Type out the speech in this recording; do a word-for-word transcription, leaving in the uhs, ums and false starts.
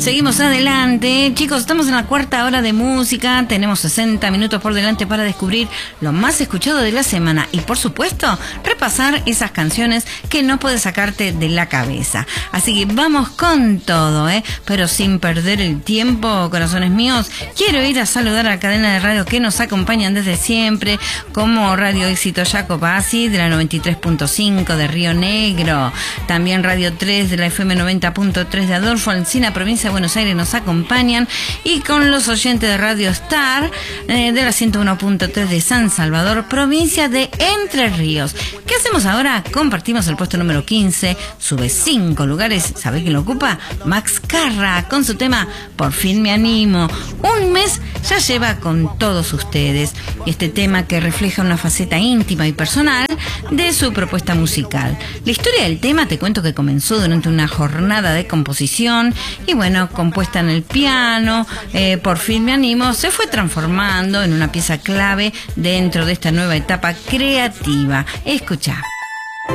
Seguimos adelante, chicos, estamos en la cuarta hora de música, tenemos sesenta minutos por delante para descubrir lo más escuchado de la semana y, por supuesto, repasar esas canciones que no puedes sacarte de la cabeza. Así que vamos con todo, ¿eh? Pero sin perder el tiempo, corazones míos, quiero ir a saludar a la cadena de radio que nos acompañan desde siempre, como Radio Éxito Jacopasi de la noventa y tres punto cinco de Río Negro, también Radio tres de la F M noventa punto tres de Adolfo Alsina, provincia de Buenos Aires, nos acompañan, y con los oyentes de Radio Star eh, de la ciento uno punto tres de San Salvador, provincia de Entre Ríos. ¿Qué hacemos ahora? Compartimos el puesto número quince, sube cinco lugares. ¿Sabe quién lo ocupa? Max Carra, con su tema Por fin me animo. Un mes ya lleva con todos ustedes, este tema que refleja una faceta íntima y personal de su propuesta musical. La historia del tema, te cuento que comenzó durante una jornada de composición y bueno, compuesta en el piano, eh, Por fin me animo, se fue transformando en una pieza clave dentro de esta nueva etapa creativa. Escucha.